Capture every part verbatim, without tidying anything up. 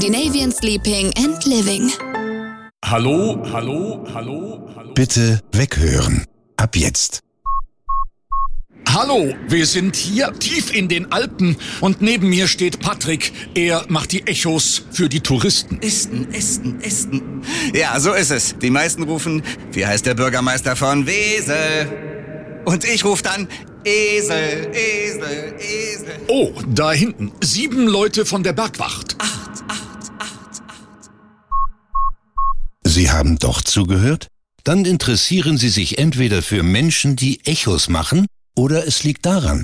Scandinavian Sleeping and Living. Hallo, hallo, hallo, hallo. Bitte weghören. Ab jetzt. Hallo, wir sind hier tief in den Alpen und neben mir steht Patrick. Er macht die Echos für die Touristen. Esten, Esten, Esten. Ja, so ist es. Die meisten rufen, wie heißt der Bürgermeister von Wesel? Und ich rufe dann Esel, Esel, Esel. Oh, da hinten. Sieben Leute von der Bergwacht. Acht, acht, acht, acht. Sie haben doch zugehört? Dann interessieren Sie sich entweder für Menschen, die Echos machen, oder es liegt daran.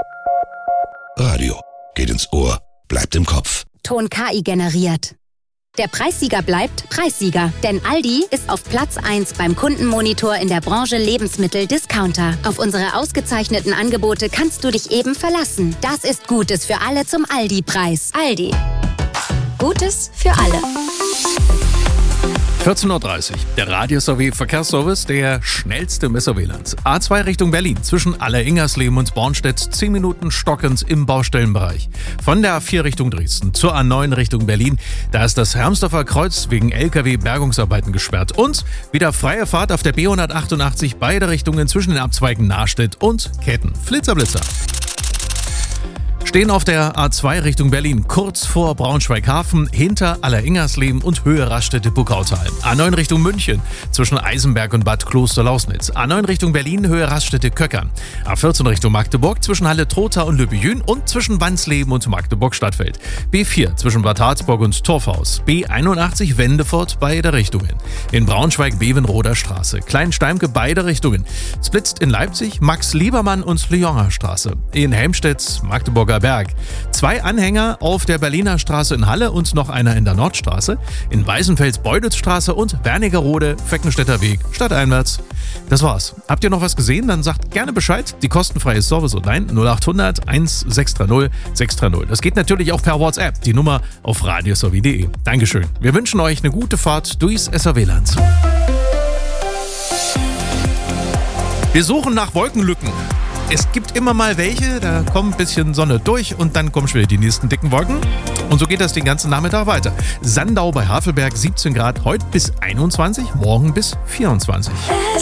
Radio geht ins Ohr, bleibt im Kopf. Ton K I generiert. Der Preissieger bleibt Preissieger, denn Aldi ist auf Platz eins beim Kundenmonitor in der Branche Lebensmittel-Discounter. Auf unsere ausgezeichneten Angebote kannst du dich eben verlassen. Das ist Gutes für alle zum Aldi-Preis. Aldi. Gutes für alle. vierzehn Uhr dreißig. Der Radio-S-O-W Verkehrsservice, der schnellste im S O W-Land. A zwei Richtung Berlin, zwischen Aller-Ingersleben und Bornstedt, zehn Minuten stockend im Baustellenbereich. Von der A vier Richtung Dresden zur A neun Richtung Berlin, da ist das Hermsdorfer Kreuz wegen L K W-Bergungsarbeiten gesperrt. Und wieder freie Fahrt auf der B hundertachtundachtzig, beide Richtungen zwischen den Abzweigen Nahstedt und Ketten. Flitzer-Blitzer. Stehen auf der A zwei Richtung Berlin, kurz vor Braunschweig-Hafen, hinter Aller-Ingersleben und Höhe Raststätte-Buckautal. A neun Richtung München, zwischen Eisenberg und Bad Kloster-Lausnitz. A neun Richtung Berlin, Höhe Raststätte-Köckern. A vierzehn Richtung Magdeburg, zwischen Halle-Trotha und Lübbe-Jün und zwischen Wansleben und Magdeburg-Stadtfeld. B vier, zwischen Bad Harzburg und Torfhaus. B einundachtzig, Wendefort, beide Richtungen. In Braunschweig, Bevenroder Straße. Kleinsteimke, beide Richtungen. Splitzt in Leipzig, Max-Liebermann und Lyoner Straße. In Helmstedt, Magdeburger Berg. Zwei Anhänger auf der Berliner Straße in Halle und noch einer in der Nordstraße. In Weißenfels Beudelsstraße und Wernigerode, Feckenstädter Weg, stadteinwärts. Das war's. Habt ihr noch was gesehen? Dann sagt gerne Bescheid. Die kostenfreie Service-Hotline null acht hundert sechs drei null sechs drei null. Das geht natürlich auch per WhatsApp. Die Nummer auf radio s o w punkt d e. Dankeschön. Wir wünschen euch eine gute Fahrt durchs S O W-Land. Wir suchen nach Wolkenlücken. Es gibt immer mal welche, da kommt ein bisschen Sonne durch und dann kommen schon wieder die nächsten dicken Wolken. Und so geht das den ganzen Nachmittag weiter. Sandau bei Havelberg siebzehn Grad, heute bis einundzwanzig, morgen bis vierundzwanzig.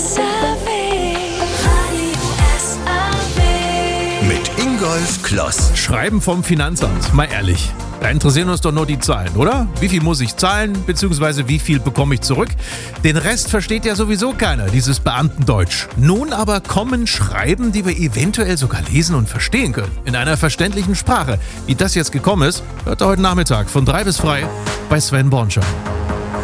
Mit Ingolf Kloss. Schreiben vom Finanzamt, mal ehrlich. Da interessieren uns doch nur die Zahlen, oder? Wie viel muss ich zahlen, beziehungsweise wie viel bekomme ich zurück? Den Rest versteht ja sowieso keiner, dieses Beamtendeutsch. Nun aber kommen Schreiben, die wir eventuell sogar lesen und verstehen können. In einer verständlichen Sprache. Wie das jetzt gekommen ist, hört ihr heute Nachmittag von drei bis frei bei Sven Bornschein.